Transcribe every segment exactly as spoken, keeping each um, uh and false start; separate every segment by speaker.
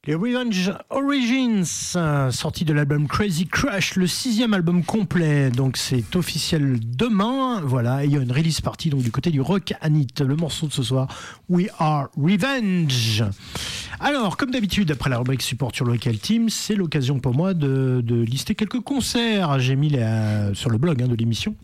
Speaker 1: Les Revenge Origins, euh, sorti de l'album Crazy Crush, le sixième album complet, donc c'est officiel demain, voilà, et il y a une release party donc du côté du Rock Anit, le morceau de ce soir, We Are Revenge. Alors, comme d'habitude, après la rubrique support sur le Local Team, c'est l'occasion pour moi de, de lister quelques concerts, j'ai mis les, sur le blog hein, de l'émission.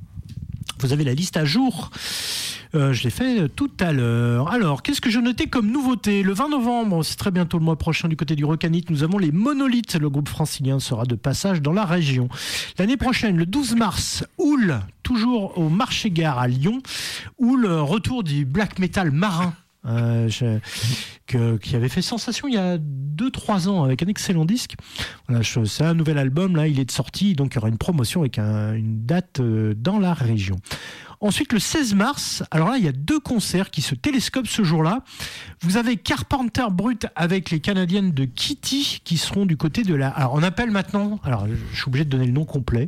Speaker 1: Vous avez la liste à jour. Euh, je l'ai fait tout à l'heure. Alors, qu'est-ce que je notais comme nouveauté ? Le vingt novembre, c'est très bientôt le mois prochain du côté du Rocanite, nous avons les Monolithes. Le groupe francilien sera de passage dans la région. L'année prochaine, le douze mars, Houle, toujours au Marché-Gare à Lyon. Houle, retour du black metal marin. Euh, je, que, qui avait fait sensation il y a deux trois ans avec un excellent disque. Voilà, je, c'est un nouvel album, là il est de sortie, donc il y aura une promotion avec un, une date euh, dans la région. Ensuite, le seize mars, alors là, il y a deux concerts qui se télescopent ce jour-là. Vous avez Carpenter Brut avec les Canadiennes de Kitty qui seront du côté de la... Alors, on appelle maintenant... Alors, je suis obligé de donner le nom complet.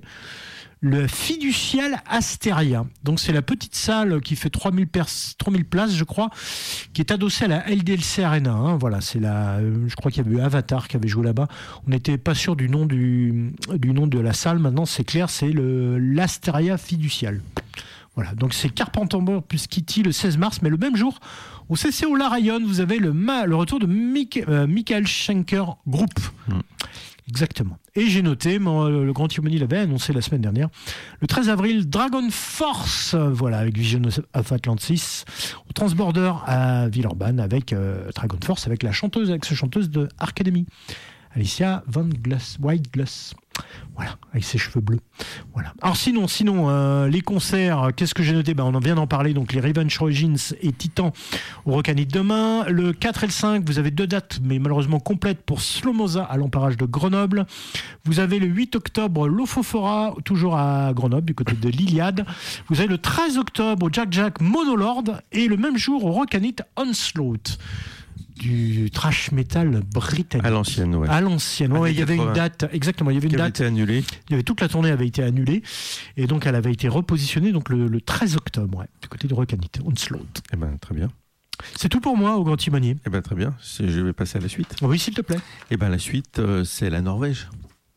Speaker 1: Le Fiducial Astéria. Donc, c'est la petite salle qui fait trois mille, pers... trois mille places, je crois, qui est adossée à la L D L C Arena. Hein. Voilà, c'est la... Je crois qu'il y avait eu Avatar qui avait joué là-bas. On n'était pas sûr du nom, du... du nom de la salle. Maintenant, c'est clair, c'est le... l'Astéria Fiducial. Voilà, donc c'est Carpenter plus Kitty le seize mars, mais le même jour, au C C O La Rayonne, vous avez le, ma- le retour de Mick, euh, Michael Schenker Group. Mm. Exactement. Et j'ai noté, moi, le Grand Timony l'avait annoncé la semaine dernière, le treize avril, Dragon Force, voilà, avec Vision of Atlantis, au Transborder à Villeurbanne, avec euh, Dragon Force, avec la chanteuse, avec ce chanteuse de Arcademy, Alicia Van Glass, White Glass. Voilà, avec ses cheveux bleus. Voilà. Alors sinon, sinon euh, les concerts, qu'est-ce que j'ai noté ? Ben, on en vient d'en parler, donc les Revenge Origins et Titan au Rocanit demain. Le quatre et le cinq, vous avez deux dates, mais malheureusement complètes pour Slomoza à l'Emparage de Grenoble. Vous avez le huit octobre, l'Ophophora, toujours à Grenoble, du côté de l'Iliade. Vous avez le treize octobre au Jack Jack Monolord et le même jour au Rocanit Onslaught. Du trash metal britannique.
Speaker 2: À l'ancienne, ouais.
Speaker 1: À l'ancienne, ouais. Il y avait une date, exactement. Il y avait une
Speaker 2: qui
Speaker 1: date.
Speaker 2: avait été annulée.
Speaker 1: Il y avait toute la tournée avait été annulée. Et donc, elle avait été repositionnée donc le, le treize octobre, ouais, du côté du Rocanit, Onslaught.
Speaker 2: Eh ben, très bien.
Speaker 1: C'est tout pour moi, au Grand Timonier.
Speaker 2: Eh ben, très bien. C'est, je vais passer à la suite.
Speaker 1: Oui, s'il te plaît.
Speaker 2: Eh ben, la suite, euh, c'est la Norvège.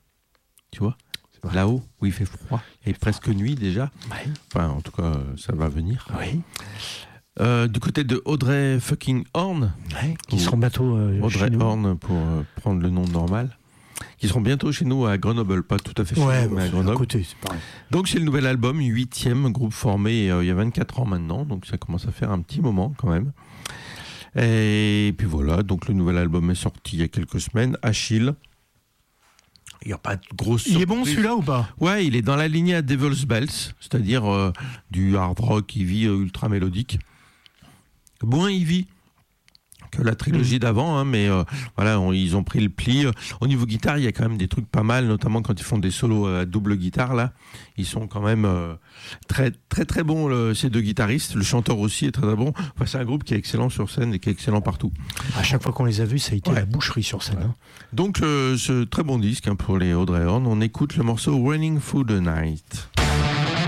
Speaker 2: Tu vois ? Là-haut, où il fait froid. Et presque nuit déjà.
Speaker 1: Ouais.
Speaker 2: Enfin, en tout cas, ça va venir.
Speaker 1: Oui.
Speaker 2: Euh, du côté de Audrey fucking Horn,
Speaker 1: ouais, qui seront bientôt euh,
Speaker 2: Audrey
Speaker 1: chez nous.
Speaker 2: Horn pour euh, prendre le nom normal, qui seront bientôt chez nous à Grenoble, pas tout à fait chez
Speaker 1: ouais,
Speaker 2: nous, mais
Speaker 1: bah,
Speaker 2: à Grenoble.
Speaker 1: À côté, c'est pareil.
Speaker 2: Donc c'est le nouvel album, huitième groupe formé euh, il y a vingt-quatre ans maintenant, donc ça commence à faire un petit moment quand même. Et puis voilà, donc le nouvel album est sorti il y a quelques semaines, Achille. Il n'y a pas de grosse surprise.
Speaker 1: Il est bon celui-là ou pas ?
Speaker 2: Ouais, il est dans la lignée à Devil's Bells, c'est-à-dire euh, du hard rock heavy euh, ultra mélodique. Moins heavy que la trilogie mmh. d'avant, hein, mais euh, voilà, on, ils ont pris le pli. Au niveau guitare, il y a quand même des trucs pas mal, notamment quand ils font des solos à double guitare, là. Ils sont quand même euh, très, très, très bons, le, ces deux guitaristes. Le chanteur aussi est très, très bon. Enfin, c'est un groupe qui est excellent sur scène et qui est excellent partout.
Speaker 1: À chaque fois qu'on les a vus, ça a été ouais. la boucherie sur scène. Ouais. Hein.
Speaker 2: Donc, euh, ce très bon disque hein, pour les Audrey Horn. On écoute le morceau Running Through the Night.